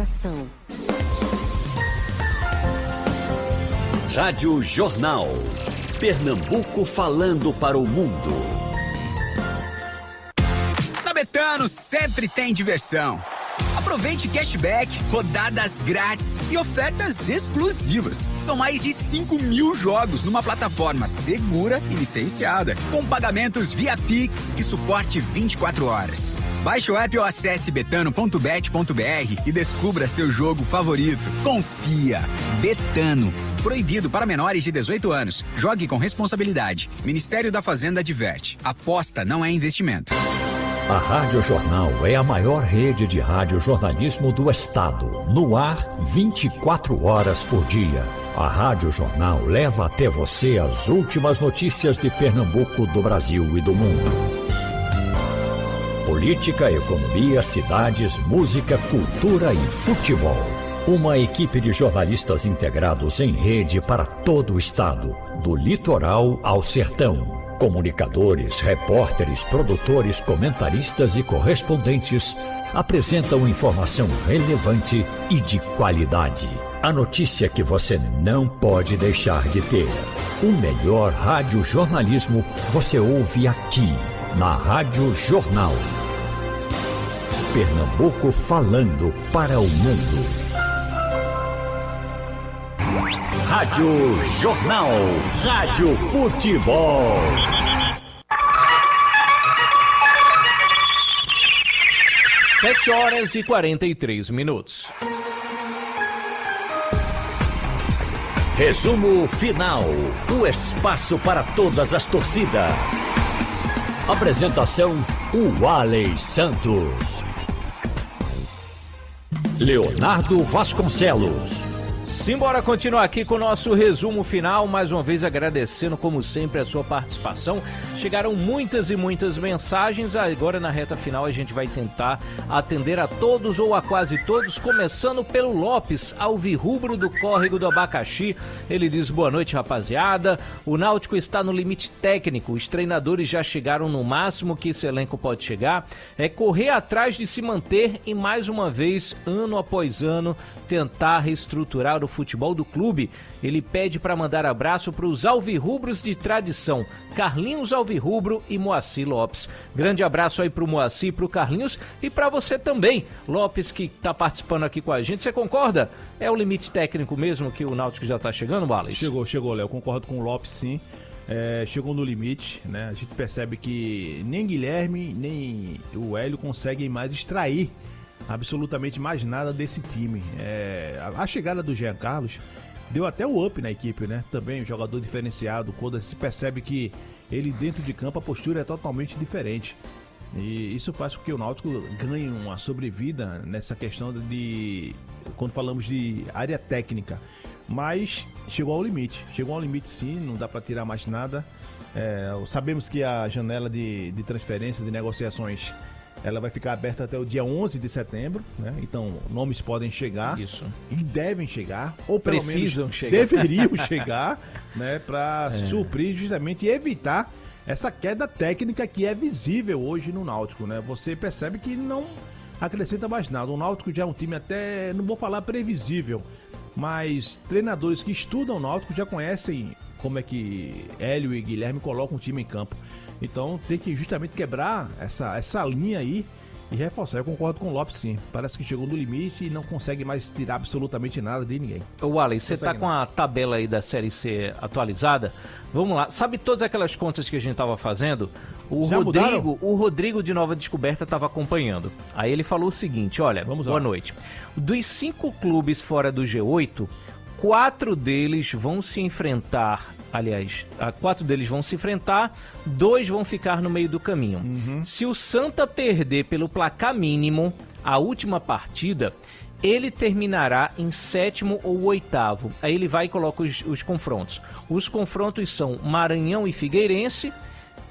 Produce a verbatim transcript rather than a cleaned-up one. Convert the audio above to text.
Concentração. Rádio Jornal. Pernambuco falando para o mundo. Na Betano sempre tem diversão. Aproveite cashback, rodadas grátis e ofertas exclusivas. São mais de cinco mil jogos numa plataforma segura e licenciada, com pagamentos via Pix e suporte vinte e quatro horas. Baixe o app ou acesse betano ponto bet ponto br e descubra seu jogo favorito. Confia. Betano. Proibido para menores de dezoito anos. Jogue com responsabilidade. Ministério da Fazenda adverte. Aposta não é investimento. A Rádio Jornal é a maior rede de radiojornalismo do estado. No ar, vinte e quatro horas por dia. A Rádio Jornal leva até você as últimas notícias de Pernambuco, do Brasil e do mundo. Política, economia, cidades, música, cultura e futebol. Uma equipe de jornalistas integrados em rede para todo o estado, do litoral ao sertão. Comunicadores, repórteres, produtores, comentaristas e correspondentes apresentam informação relevante e de qualidade. A notícia que você não pode deixar de ter. O melhor radiojornalismo você ouve aqui, na Rádio Jornal. Pernambuco falando para o mundo. Rádio Jornal. Rádio Futebol. Sete horas e quarenta e três minutos. Resumo final. O espaço para todas as torcidas. Apresentação: Ualei Santos. Leonardo Vasconcelos. Simbora continuar aqui com o nosso resumo final, mais uma vez agradecendo como sempre a sua participação. Chegaram muitas e muitas mensagens, agora na reta final a gente vai tentar atender a todos ou a quase todos, começando pelo Lopes, alvirrubro do Córrego do Abacaxi. Ele diz: boa noite, rapaziada, o Náutico está no limite técnico, os treinadores já chegaram no máximo que esse elenco pode chegar, é correr atrás de se manter e mais uma vez, ano após ano, tentar reestruturar o futebol do clube. Ele pede para mandar abraço para os alvirrubros de tradição, Carlinhos Alvirrubro e Moacir Lopes. Grande abraço aí para o Moacir, para o Carlinhos e para você também, Lopes, que está participando aqui com a gente. Você concorda? É o limite técnico mesmo que o Náutico já está chegando, Wallace? Chegou, chegou, Léo. Concordo com o Lopes, sim. É, chegou no limite, né? A gente percebe que nem Guilherme, nem o Hélio conseguem mais extrair absolutamente mais nada desse time. É, a, a chegada do Jean Carlos deu até o up na equipe, né? Também um jogador diferenciado, quando se percebe que ele dentro de campo a postura é totalmente diferente. E isso faz com que o Náutico ganhe uma sobrevida nessa questão de, quando falamos de área técnica. Mas chegou ao limite, chegou ao limite sim, não dá para tirar mais nada. É, sabemos que a janela de, de transferências e negociações ela vai ficar aberta até o dia onze de setembro, né? Então, nomes podem chegar. Isso. E devem chegar, ou pelo Precisam menos chegar. deveriam chegar, né? Para É. suprir justamente e evitar essa queda técnica que é visível hoje no Náutico, né? Você percebe que não acrescenta mais nada. O Náutico já é um time até, não vou falar previsível, mas treinadores que estudam o Náutico já conhecem como é que Hélio e Guilherme colocam o time em campo. Então tem que justamente quebrar essa, essa linha aí e reforçar. Eu concordo com o Lopes, sim. Parece que chegou no limite e não consegue mais tirar absolutamente nada de ninguém. Ô Wallace, você tá Consegue com a tabela aí da Série C atualizada? Vamos lá. Sabe todas aquelas contas que a gente tava fazendo? O Já Rodrigo, mudaram? o Rodrigo de Nova Descoberta tava acompanhando. Aí ele falou o seguinte, olha, Vamos lá. boa noite. Dos cinco clubes fora do G oito, quatro deles vão se enfrentar, aliás, ah, quatro deles vão se enfrentar, dois vão ficar no meio do caminho. Uhum. Se o Santa perder pelo placar mínimo a última partida, ele terminará em sétimo ou oitavo. Aí ele vai e coloca os, os confrontos. Os confrontos são Maranhão e Figueirense,